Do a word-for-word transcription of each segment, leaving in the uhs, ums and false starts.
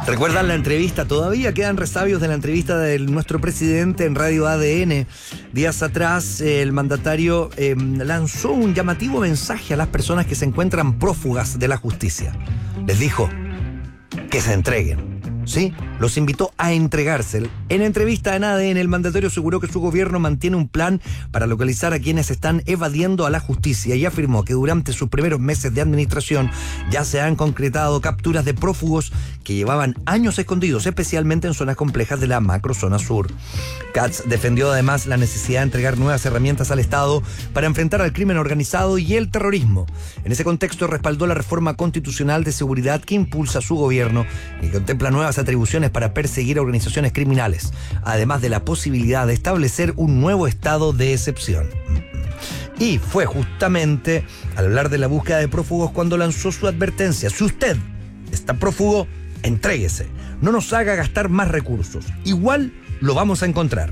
¿Recuerdan la entrevista? Todavía quedan resabios de la entrevista de nuestro presidente en Radio A D N. Días atrás, el mandatario eh, lanzó un llamativo mensaje a las personas que se encuentran prófugas de la justicia. Les dijo que se entreguen. ¿Sí? Los invitó a entregarse. En entrevista en A D N, el mandatario aseguró que su gobierno mantiene un plan para localizar a quienes están evadiendo a la justicia y afirmó que durante sus primeros meses de administración ya se han concretado capturas de prófugos que llevaban años escondidos, especialmente en zonas complejas de la macrozona sur. Katz defendió además la necesidad de entregar nuevas herramientas al Estado para enfrentar al crimen organizado y el terrorismo. En ese contexto respaldó la reforma constitucional de seguridad que impulsa su gobierno y que contempla nuevas atribuciones para perseguir a organizaciones criminales, además de la posibilidad de establecer un nuevo estado de excepción. Y fue justamente al hablar de la búsqueda de prófugos cuando lanzó su advertencia: si usted está prófugo, entréguese, no nos haga gastar más recursos, igual lo vamos a encontrar.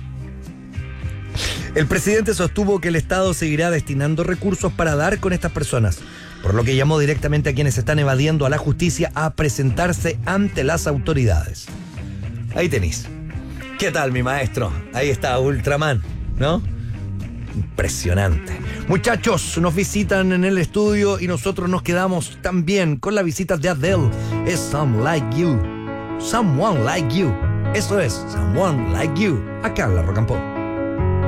El presidente sostuvo que el Estado seguirá destinando recursos para dar con estas personas, por lo que llamó directamente a quienes están evadiendo a la justicia a presentarse ante las autoridades. Ahí tenéis. ¿Qué tal, mi maestro? Ahí está Ultraman, ¿no? Impresionante. Muchachos, nos visitan en el estudio y nosotros nos quedamos también con la visita de Adele. Es Some Like You. Someone Like You. Eso es, Someone Like You. Acá en la Rock and Pop.